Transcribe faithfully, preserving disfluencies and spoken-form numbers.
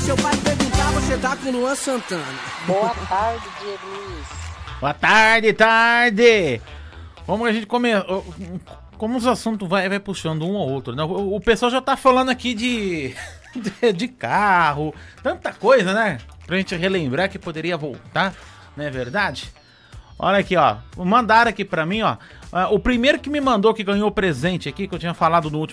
seu pai perguntar, você tá com o Luan Santana. Boa tarde, Diego Luiz. Boa tarde, tarde. Como a gente come... Como os assuntos vai, vai puxando um ou outro, né? O, o pessoal já tá falando aqui de... de, de carro, tanta coisa, né? Pra gente relembrar que poderia voltar, não é verdade? Olha aqui, ó. Mandaram aqui pra mim, ó. Uh, o primeiro que me mandou que ganhou presente aqui, que eu tinha falado no último